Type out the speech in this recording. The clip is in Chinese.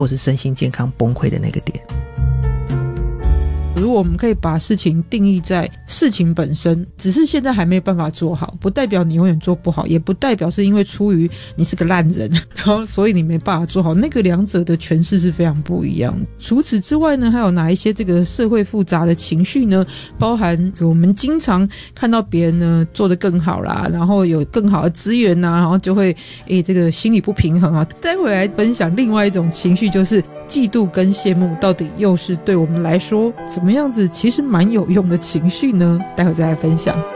或是身心健康崩溃的那个点。 如果我们可以把事情定义在事情本身，只是现在还没有办法做好，不代表你永远做不好，也不代表是因为出于你是个烂人然后所以你没办法做好，那个两者的诠释是非常不一样的。除此之外呢，还有哪一些这个社会复杂的情绪呢？包含我们经常看到别人呢做得更好啦，然后有更好的资源啦，然后就会这个心理不平衡啊。待会来分享另外一种情绪，就是嫉妒跟羡慕到底又是对我们来说怎么样子其实蛮有用的情绪呢？待会再来分享。